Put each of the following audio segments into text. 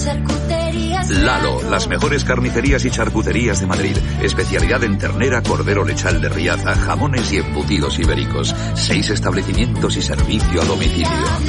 Lalo, las mejores carnicerías y charcuterías de Madrid. Especialidad en ternera, cordero lechal de Riaza, jamones y embutidos ibéricos. 6 establecimientos y servicio a domicilio.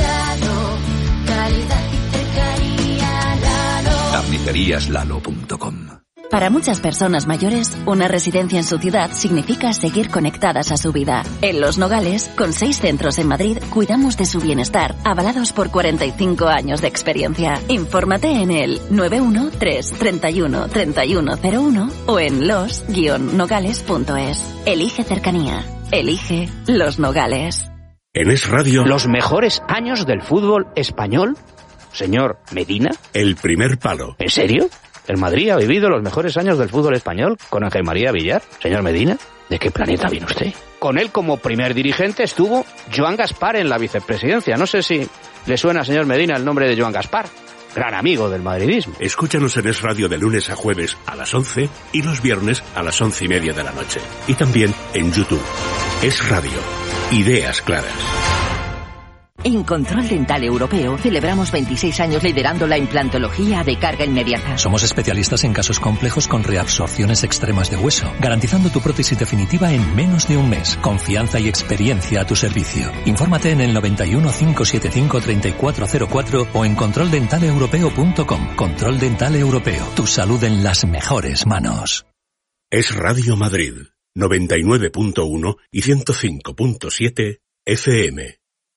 Carniceríaslalo.com. Para muchas personas mayores, una residencia en su ciudad significa seguir conectadas a su vida. En Los Nogales, con 6 centros en Madrid, cuidamos de su bienestar, avalados por 45 años de experiencia. Infórmate en el 913 31 3101 o en los-nogales.es. Elige cercanía. Elige Los Nogales. En Es Radio. ¿Los mejores años del fútbol español? Señor Medina. El primer palo. ¿En serio? ¿El Madrid ha vivido los mejores años del fútbol español con Ángel María Villar? Señor Medina, ¿de qué planeta viene usted? Con él como primer dirigente estuvo Joan Gaspar en la vicepresidencia. No sé si le suena, señor Medina, el nombre de Joan Gaspar. Gran amigo del madridismo. Escúchanos en Es Radio de lunes a jueves a las 11 y los viernes a las 11:30 de la noche. Y también en YouTube. Es Radio. Ideas claras. En Control Dental Europeo celebramos 26 años liderando la implantología de carga inmediata. Somos especialistas en casos complejos con reabsorciones extremas de hueso, garantizando tu prótesis definitiva en menos de un mes. Confianza y experiencia a tu servicio. Infórmate en el 91 575 3404 o en controldentaleeuropeo.com. Control Dental Europeo. Tu salud en las mejores manos. Es Radio Madrid, 99.1 y 105.7 FM.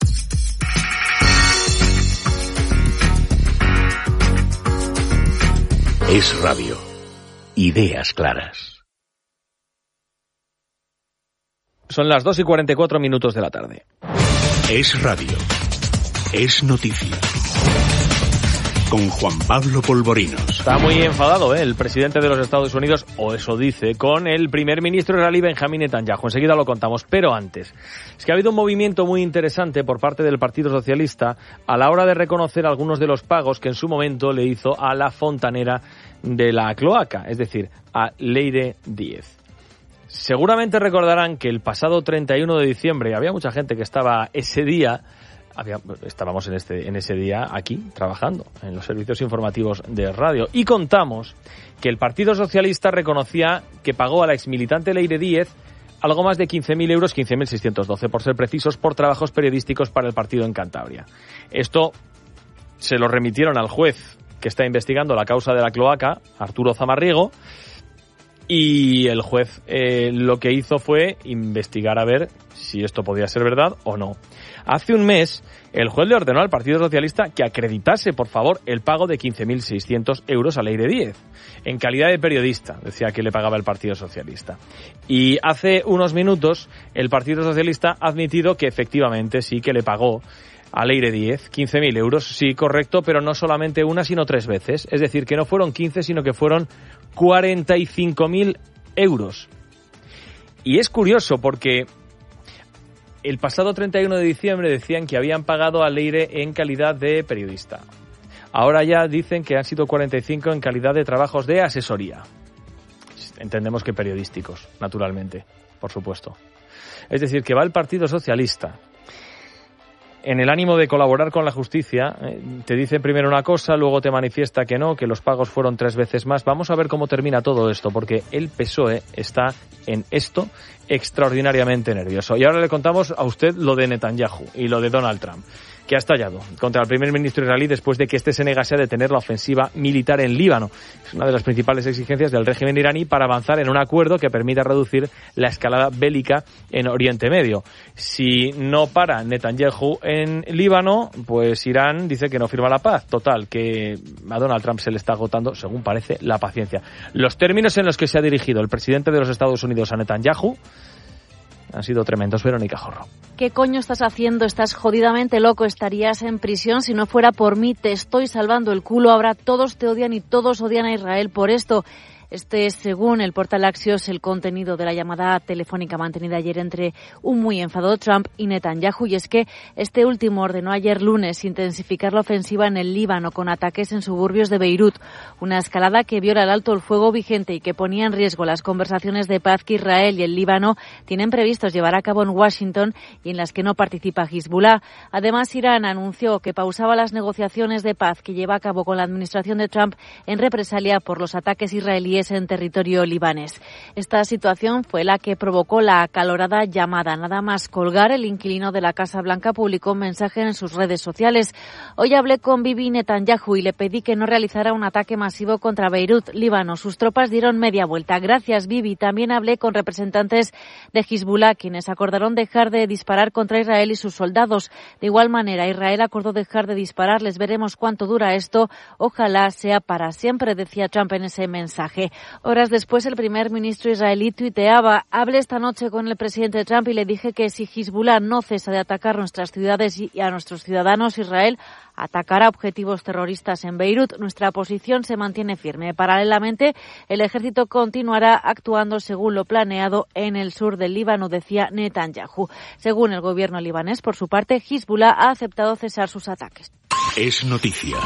Es Radio. Ideas claras. Son las 2:44 de la tarde. Es Radio. Es noticia. Con Juan Pablo Polvorinos. Está muy enfadado, el presidente de los Estados Unidos, o eso dice, con el primer ministro israelí Benjamín Netanyahu. Enseguida lo contamos, pero antes. Es que ha habido un movimiento muy interesante por parte del Partido Socialista a la hora de reconocer algunos de los pagos que en su momento le hizo a la fontanera de la cloaca, es decir, a Leire Díez. Seguramente recordarán que el pasado 31 de diciembre había mucha gente que estaba ese día... Estábamos en ese día aquí trabajando en los servicios informativos de radio y contamos que el Partido Socialista reconocía que pagó a la exmilitante Leire Díez algo más de 15.000 euros, 15.612 por ser precisos, por trabajos periodísticos para el partido en Cantabria. Esto se lo remitieron al juez que está investigando la causa de la cloaca, Arturo Zamarriego, y el juez lo que hizo fue investigar a ver si esto podía ser verdad o no. Hace un mes, el juez le ordenó al Partido Socialista que acreditase, por favor, el pago de 15.600 euros a Leire Díez, en calidad de periodista, decía que le pagaba el Partido Socialista. Y hace unos minutos, el Partido Socialista ha admitido que efectivamente sí que le pagó a Leire Díez 15.000 euros, sí, correcto, pero no solamente una, sino 3 veces. Es decir, que no fueron 15, sino que fueron 45.000 euros. Y es curioso porque el pasado 31 de diciembre decían que habían pagado a Leire en calidad de periodista. Ahora ya dicen que han sido 45 en calidad de trabajos de asesoría. Entendemos que periodísticos, naturalmente, por supuesto. Es decir, que va el Partido Socialista en el ánimo de colaborar con la justicia, te dice primero una cosa, luego te manifiesta que no, que los pagos fueron 3 veces más. Vamos a ver cómo termina todo esto, porque el PSOE está en esto extraordinariamente nervioso. Y ahora le contamos a usted lo de Netanyahu y lo de Donald Trump, que ha estallado contra el primer ministro israelí después de que éste se negase a detener la ofensiva militar en Líbano. Es una de las principales exigencias del régimen iraní para avanzar en un acuerdo que permita reducir la escalada bélica en Oriente Medio. Si no para Netanyahu en Líbano, pues Irán dice que no firma la paz. Total, que a Donald Trump se le está agotando, según parece, la paciencia. Los términos en los que se ha dirigido el presidente de los Estados Unidos a Netanyahu han sido tremendos. Verónica Jorro. ¿Qué coño estás haciendo? Estás jodidamente loco. Estarías en prisión si no fuera por mí. Te estoy salvando el culo. Ahora todos te odian y todos odian a Israel por esto. Este es, según el portal Axios, el contenido de la llamada telefónica mantenida ayer entre un muy enfadado Trump y Netanyahu. Y es que este último ordenó ayer lunes intensificar la ofensiva en el Líbano con ataques en suburbios de Beirut. Una escalada que viola el alto el fuego vigente y que ponía en riesgo las conversaciones de paz que Israel y el Líbano tienen previstos llevar a cabo en Washington y en las que no participa Hezbollah. Además, Irán anunció que pausaba las negociaciones de paz que lleva a cabo con la administración de Trump en represalia por los ataques israelíes en territorio libanés. Esta situación fue la que provocó la acalorada llamada. Nada más colgar, el inquilino de la Casa Blanca publicó un mensaje en sus redes sociales. Hoy hablé con Bibi Netanyahu y le pedí que no realizara un ataque masivo contra Beirut, Líbano. Sus tropas dieron media vuelta. Gracias, Bibi. También hablé con representantes de Hezbollah, quienes acordaron dejar de disparar contra Israel y sus soldados. De igual manera, Israel acordó dejar de disparar. Les veremos cuánto dura esto. Ojalá sea para siempre, decía Trump en ese mensaje. Horas después, el primer ministro israelí tuiteaba: hablé esta noche con el presidente Trump y le dije que si Hezbollah no cesa de atacar nuestras ciudades y a nuestros ciudadanos, Israel atacará objetivos terroristas en Beirut. Nuestra posición se mantiene firme. Paralelamente, el ejército continuará actuando según lo planeado en el sur del Líbano, decía Netanyahu. Según el gobierno libanés, por su parte, Hezbollah ha aceptado cesar sus ataques. Es noticia.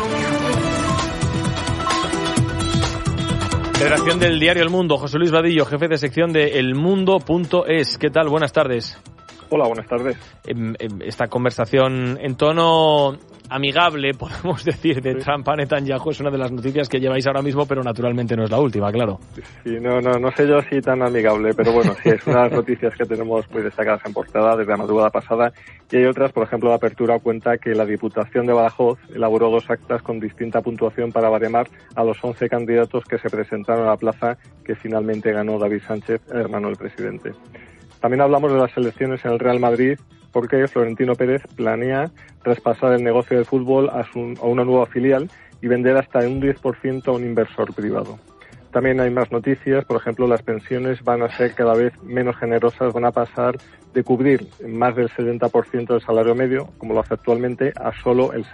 Redacción del diario El Mundo. José Luis Vadillo, jefe de sección de elmundo.es. ¿Qué tal? Buenas tardes. Hola, buenas tardes. Esta conversación en tono amigable, podemos decir, de Trump a Netanyahu es una de las noticias que lleváis ahora mismo, pero naturalmente no es la última, claro. Sí, no sé yo si tan amigable, pero bueno, sí, es una de las noticias que tenemos muy destacadas en portada desde la madrugada pasada, y hay otras, por ejemplo, la Apertura cuenta que la Diputación de Badajoz elaboró 2 actas con distinta puntuación para baremar a los 11 candidatos que se presentaron a la plaza, que finalmente ganó David Sánchez, hermano del presidente. También hablamos de las elecciones en el Real Madrid, porque Florentino Pérez planea traspasar el negocio del fútbol a una nueva filial y vender hasta un 10% a un inversor privado. También hay más noticias, por ejemplo, las pensiones van a ser cada vez menos generosas, van a pasar de cubrir más del 70% del salario medio, como lo hace actualmente, a solo el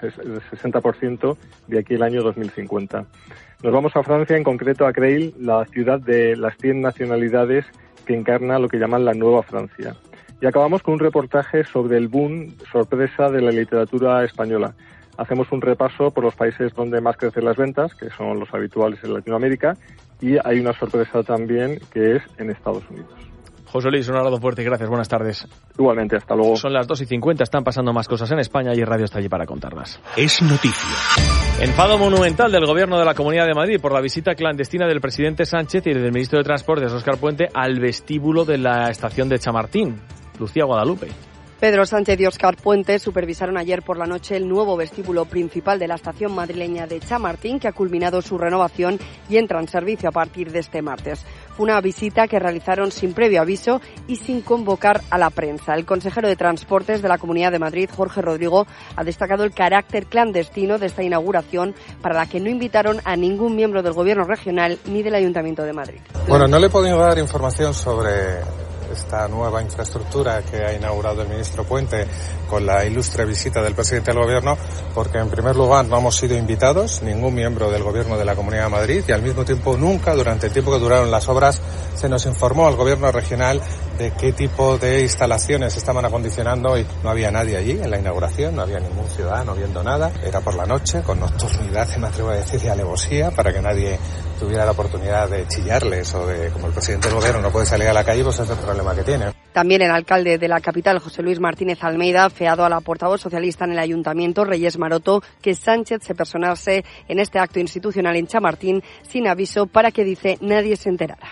60% de aquí el año 2050. Nos vamos a Francia, en concreto a Creil, la ciudad de las 100 nacionalidades que encarna lo que llaman la Nueva Francia. Y acabamos con un reportaje sobre el boom sorpresa de la literatura española. Hacemos un repaso por los países donde más crecen las ventas, que son los habituales en Latinoamérica, y hay una sorpresa también que es en Estados Unidos. José Luis, un abrazo fuerte y gracias. Buenas tardes. Igualmente, hasta luego. Son las 2:50, están pasando más cosas en España y Radio está allí para contarlas. Es noticia. Enfado monumental del Gobierno de la Comunidad de Madrid por la visita clandestina del presidente Sánchez y del ministro de Transportes, Óscar Puente, al vestíbulo de la estación de Chamartín. Lucía Guadalupe. Pedro Sánchez y Óscar Puente supervisaron ayer por la noche el nuevo vestíbulo principal de la estación madrileña de Chamartín, que ha culminado su renovación y entra en servicio a partir de este martes. Fue una visita que realizaron sin previo aviso y sin convocar a la prensa. El consejero de Transportes de la Comunidad de Madrid, Jorge Rodrigo, ha destacado el carácter clandestino de esta inauguración, para la que no invitaron a ningún miembro del Gobierno regional ni del Ayuntamiento de Madrid. Bueno, no le he podido dar información sobre esta nueva infraestructura que ha inaugurado el ministro Puente con la ilustre visita del presidente del Gobierno, porque en primer lugar no hemos sido invitados, ningún miembro del Gobierno de la Comunidad de Madrid, y al mismo tiempo nunca, durante el tiempo que duraron las obras, se nos informó al Gobierno regional de qué tipo de instalaciones estaban acondicionando, y no había nadie allí en la inauguración, no había ningún ciudadano viendo nada. Era por la noche, con nocturnidad, me atrevo a decir, y alevosía, para que nadie tuviera la oportunidad de chillarles o de, como el presidente del Gobierno no puede salir a la calle, pues es el problema que tiene. También el alcalde de la capital, José Luis Martínez Almeida, feado a la portavoz socialista en el Ayuntamiento, Reyes Maroto, que Sánchez se personase en este acto institucional en Chamartín sin aviso para que, dice, nadie se enterara.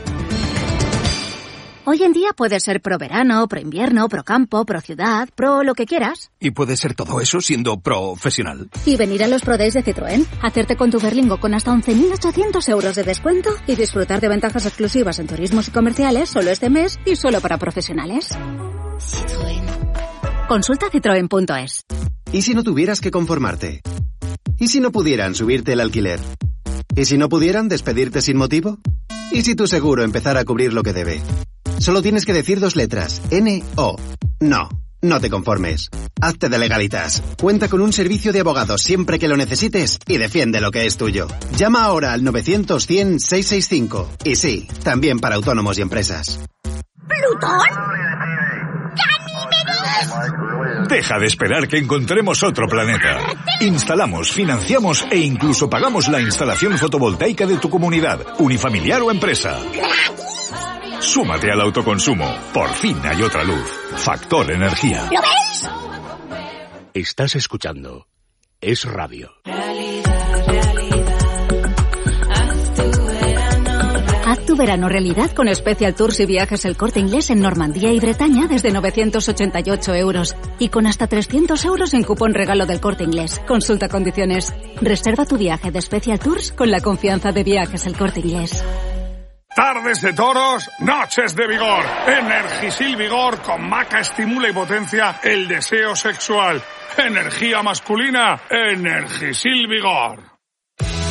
Hoy en día puedes ser pro verano, pro invierno, pro campo, pro ciudad, pro lo que quieras. Y puedes ser todo eso siendo profesional. Y venir a los Pro Days de Citroën, hacerte con tu Berlingo con hasta 11.800 euros de descuento y disfrutar de ventajas exclusivas en turismos y comerciales solo este mes y solo para profesionales. Citroën. Consulta citroen.es. ¿Y si no tuvieras que conformarte? ¿Y si no pudieran subirte el alquiler? ¿Y si no pudieran despedirte sin motivo? ¿Y si tu seguro empezara a cubrir lo que debe? Solo tienes que decir 2 letras. N-O. No. No te conformes. Hazte de Legalitas. Cuenta con un servicio de abogados siempre que lo necesites y defiende lo que es tuyo. Llama ahora al 900-100-665. Y sí, también para autónomos y empresas. ¿Plutón? Deja de esperar que encontremos otro planeta. Instalamos, financiamos e incluso pagamos la instalación fotovoltaica de tu comunidad, unifamiliar o empresa. Súmate al autoconsumo. Por fin hay otra luz. Factor Energía. ¿Lo ves? Estás escuchando Es Radio. Haz tu verano realidad con Special Tours y Viajes El Corte Inglés en Normandía y Bretaña desde 988 euros. Y con hasta 300 euros en cupón regalo del Corte Inglés. Consulta condiciones. Reserva tu viaje de Special Tours con la confianza de Viajes El Corte Inglés. Tardes de toros, noches de vigor. Energisil Vigor con maca estimula y potencia el deseo sexual. Energía masculina, Energisil Vigor.